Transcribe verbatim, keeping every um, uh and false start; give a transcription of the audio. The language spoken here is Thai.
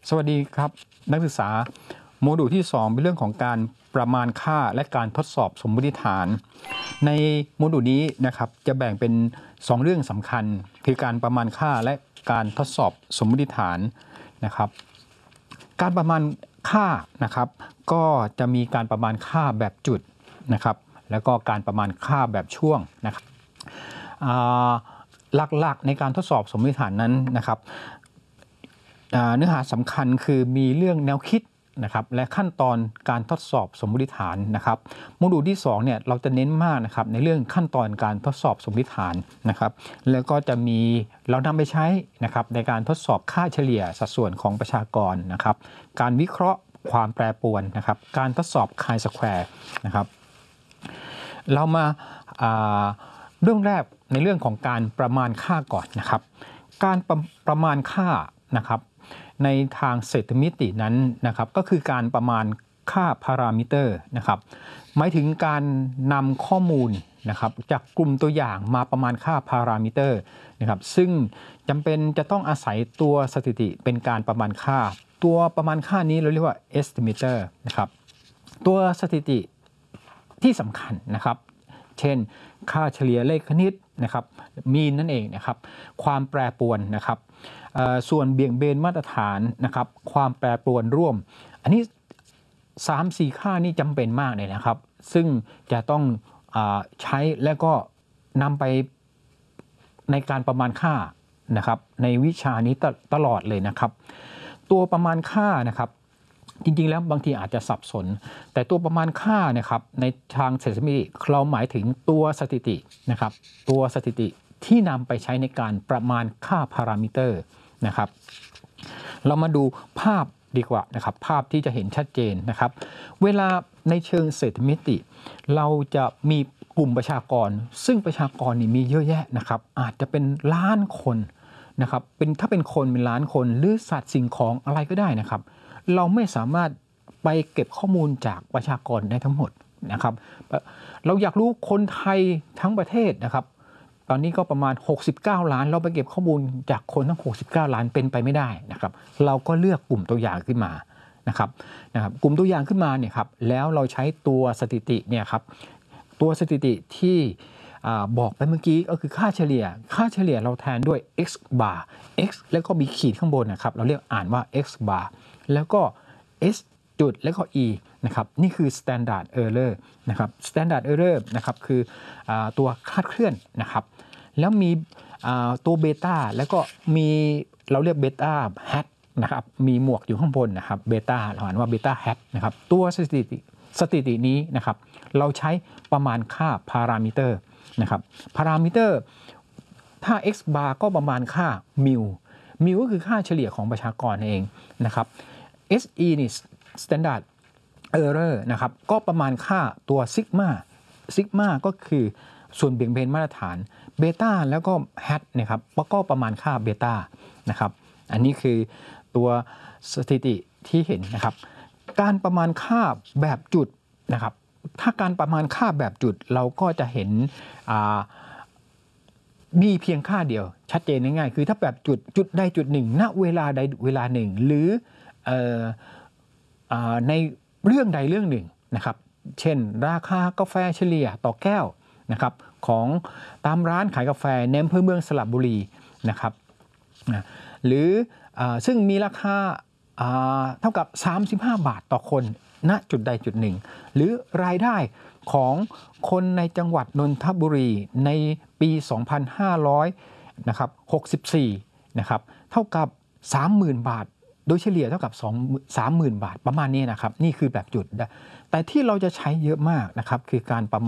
สวัสดีครับนักศึกษาโมดูลที่สองเป็นเรื่องของการประมาณค่าและการทดสอบสมมติฐานในโมดูลนี้นะครับจะแบ่งเป็นสองเรื่องสำคัญคือการประมาณค่าและการทดสอบสมมติฐานนะครับการประมาณค่านะครับก็จะมีการประมาณค่าแบบจุดนะครับแล้วก็การประมาณค่าแบบช่วงนะครับหลักๆในการทดสอบสมมติฐานนั้นนะครับเนื้อหาสำคัญคือมีเรื่องแนวคิดนะครับและขั้นตอนการทดสอบสมมติฐานนะครับโมดูลที่สองเนี่ยเราจะเน้นมากนะครับในเรื่องขั้นตอนการทดสอบสมมติฐานนะครับแล้วก็จะมีเรานำไปใช้นะครับในการทดสอบค่าเฉลี่ยสัดส่วนของประชากรนะครับการวิเคราะห์ความแปรปรวนนะครับการทดสอบไคสแควร์นะครับเรามาเรื่องแรกในเรื่องของการประมาณค่าก่อนนะครับการประประมาณค่านะครับในทางเศรษฐมิตินั้นนะครับก็คือการประมาณค่าพารามิเตอร์นะครับหมายถึงการนำข้อมูลนะครับจากกลุ่มตัวอย่างมาประมาณค่าพารามิเตอร์นะครับซึ่งจำเป็นจะต้องอาศัยตัวสถิติเป็นการประมาณค่าตัวประมาณค่านี้เราเรียกว่า estimator นะครับตัวสถิติที่สำคัญนะครับเช่นค่าเฉลี่ยเลขคณิตนะครับมีนนั่นเองนะครับความแปรปรวนนะครับส่วนเบี่ยงเบนมาตรฐานนะครับความแปรปรวนร่วมอันนี้ สามสี่ ค่านี่จำเป็นมากเลยนะครับซึ่งจะต้องอใช้และก็นำไปในการประมาณค่านะครับในวิชานี้ตตลอดเลยนะครับตัวประมาณค่านะครับจริงๆแล้วบางทีอาจจะสับสนแต่ตัวประมาณค่านะครับในทางเศรษฐศาสตร์เราหมายถึงตัวสถิตินะครับตัวสถิติที่นำไปใช้ในการประมาณค่าพารามิเตอร์นะครับเรามาดูภาพดีกว่านะครับภาพที่จะเห็นชัดเจนนะครับเวลาในเชิงเศรษฐมิติเราจะมีกลุ่มประชากรซึ่งประชากรนี่มีเยอะแยะนะครับอาจจะเป็นล้านคนนะครับเป็นถ้าเป็นคนเป็นล้านคนหรือสัตว์สิ่งของอะไรก็ได้นะครับเราไม่สามารถไปเก็บข้อมูลจากประชากรได้ทั้งหมดนะครับเราอยากรู้คนไทยทั้งประเทศนะครับตอนนี้ก็ประมาณหกสิบเก้าล้านเราไปเก็บข้อมูลจากคนทั้งหกสิบเก้าล้านเป็นไปไม่ได้นะครับเราก็เลือกกลุ่มตัวอย่างขึ้นมานะครับนะครับกลุ่มตัวอย่างขึ้นมาเนี่ยครับแล้วเราใช้ตัวสถิติเนี่ยครับตัวสถิติที่บอกไปเมื่อกี้ก็คือค่าเฉลี่ยค่าเฉลี่ยเราแทนด้วย x bar x แล้วก็มีขีดข้างบนนะครับเราเรียกอ่านว่า x bar แล้วก็ s จุดแล้วก็ e นะครับนี่คือ standard error นะครับ standard error นะครับคืออตัวคลาดเคลื่อนนะครับแล้วมีตัวเบต้าแล้วก็มีเราเรียกเบต้าแฮทนะครับมีหมวกอยู่ข้างบนนะครับเบต้าเราอ่านว่าเบต้าแฮทนะครับตัวสถิติสถิตินี้นะครับเราใช้ประมาณค่าพารามิเตอร์นะครับพารามิเตอร์ถ้า x bar ก็ประมาณค่ามิวมิวก็คือค่าเฉลี่ยของประชากรเองนะครับ se นี่ standard error นะครับก็ประมาณค่าตัวซิกมาซิกมาก็คือส่วนเบี่ยงเบนมาตรฐานเบต้าแล้วก็แฮทนะครับก็ประมาณค่าเบต้านะครับอันนี้คือตัวสถิติที่เห็นนะครับการประมาณค่าแบบจุดนะครับถ้าการประมาณค่าแบบจุดเราก็จะเห็นมีเพียงค่าเดียวชัดเจนง่ายๆคือถ้าแบบจุดจุดใดจุดหนึ่งณเวลาใดเวลาหนึ่งหรือในเรื่องใดเรื่องหนึ่งนะครับเช่นราคากาแฟเฉลี่ยต่อแก้วนะครับของตามร้านขายกาแฟในอำเภอเมืองสระบุรีนะครับหรือซึ่งมีราคาเท่ากับสามสิบห้าบาทต่อคนณจุดใดจุดหนึ่งหรือรายได้ของคนในจังหวัดนนทบุรีในปีสองพันห้าร้อยนะครับหกสิบสี่นะครับเท่ากับ สามหมื่น บาทโดยเฉลี่ยเท่ากับ สามหมื่น บาทประมาณนี้นะครับนี่คือแบบจุดแต่ที่เราจะใช้เยอะมากนะครับคือการประมาณ